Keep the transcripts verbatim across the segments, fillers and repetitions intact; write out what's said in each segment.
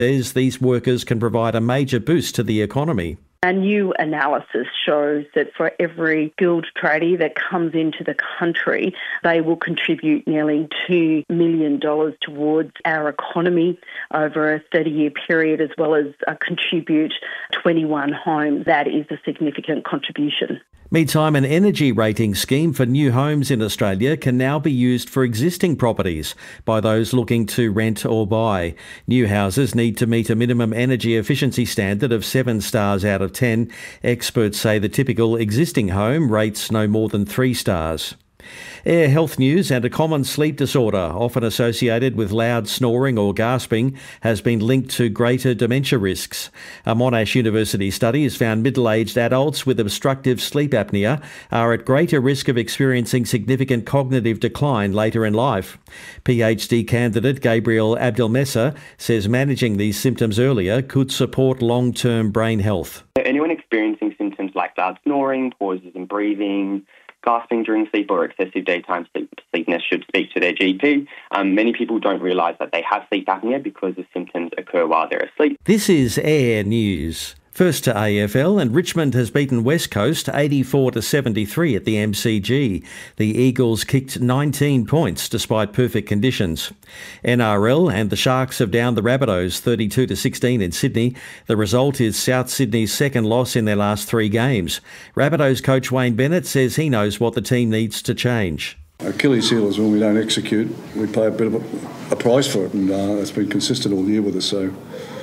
says these workers can provide a major boost to the economy. A new analysis shows that for every skilled tradie that comes into the country, they will contribute nearly two million dollars towards our economy over a thirty-year period, as well as uh, contribute twenty-one homes. That is a significant contribution. Meantime, an energy rating scheme for new homes in Australia can now be used for existing properties by those looking to rent or buy. New houses need to meet a minimum energy efficiency standard of seven stars out of ten. Experts say the typical existing home rates no more than three stars. Air health news and a common sleep disorder, often associated with loud snoring or gasping, has been linked to greater dementia risks. A Monash University study has found middle-aged adults with obstructive sleep apnea are at greater risk of experiencing significant cognitive decline later in life. PhD candidate Gabriel Abdelmessa says managing these symptoms earlier could support long-term brain health. Anyone experiencing symptoms like loud snoring, pauses in breathing, gasping during sleep or excessive daytime sleep, sleepiness should speak to their G P. Um, many people don't realise that they have sleep apnea because the symptoms occur while they're asleep. This is Air News. First to A F L, and Richmond has beaten West Coast eighty-four to seventy-three at the M C G. The Eagles kicked nineteen points despite perfect conditions. N R L, and the Sharks have downed the Rabbitohs thirty-two to sixteen in Sydney. The result is South Sydney's second loss in their last three games. Rabbitohs coach Wayne Bennett says he knows what the team needs to change. Achilles heel is when we don't execute. We pay a bit of a, a price for it, and uh, that's been consistent all year with us. So.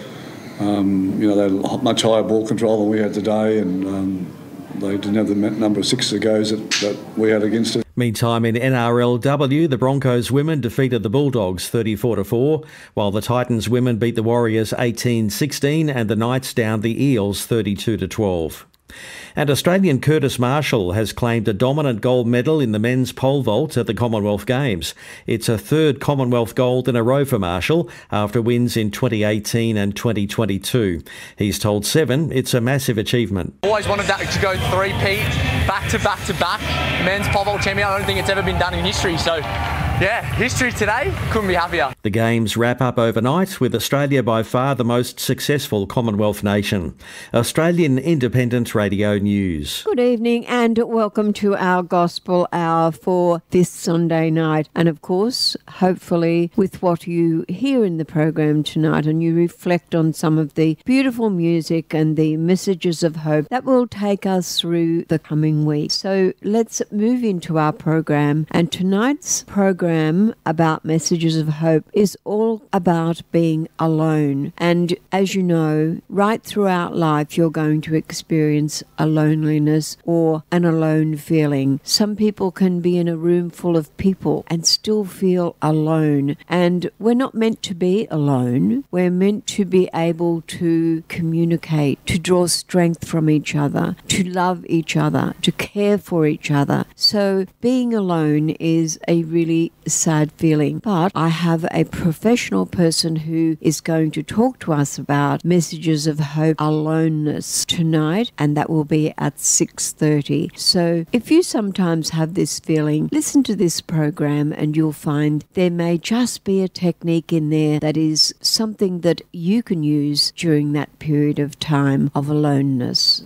Um, you know, they had much higher ball control than we had today, and um, they didn't have the number of sixes of goes that, that we had against it. Meantime, in N R L W, the Broncos women defeated the Bulldogs thirty-four to four, while the Titans women beat the Warriors eighteen sixteen and the Knights downed the Eels thirty-two to twelve. And Australian Curtis Marshall has claimed a dominant gold medal in the men's pole vault at the Commonwealth Games. It's a third Commonwealth gold in a row for Marshall after wins in twenty eighteen and twenty twenty-two. He's told Seven it's a massive achievement. Always wanted that to go three-peat, back to back to back. Men's pole vault champion, I don't think it's ever been done in history, so yeah, history today, couldn't be happier. The Games wrap up overnight with Australia by far the most successful Commonwealth nation. Australian Independent Radio News. Good evening and welcome to our Gospel Hour for this Sunday night. And of course, hopefully with what you hear in the program tonight and you reflect on some of the beautiful music and the messages of hope that will take us through the coming week. So let's move into our program, and tonight's program about messages of hope is all about being alone. And as you know, right throughout life you're going to experience a loneliness or an alone feeling. Some people can be in a room full of people and still feel alone. And we're not meant to be alone. We're meant to be able to communicate, to draw strength from each other, to love each other, to care for each other. So being alone is a really sad feeling. But I have a professional person who is going to talk to us about messages of hope, aloneness tonight, and that will be at six thirty. So if you sometimes have this feeling, listen to this program and you'll find there may just be a technique in there that is something that you can use during that period of time of aloneness.